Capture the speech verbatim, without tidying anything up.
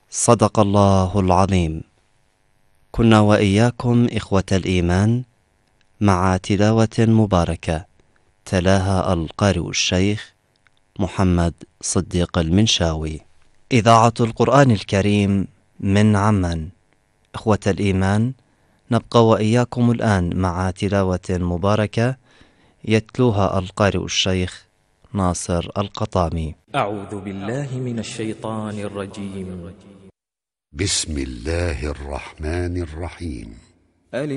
صدق الله العظيم. كنا وإياكم إخوة الإيمان مع تلاوة مباركة تلاها القارئ الشيخ محمد صديق المنشاوي. إذاعة القرآن الكريم من عمان. إخوة الإيمان، نبقى وإياكم الآن مع تلاوة مباركة يتلوها القارئ الشيخ ناصر القطامي. أعوذ بالله من الشيطان الرجيم. بسم الله الرحمن الرحيم. ألف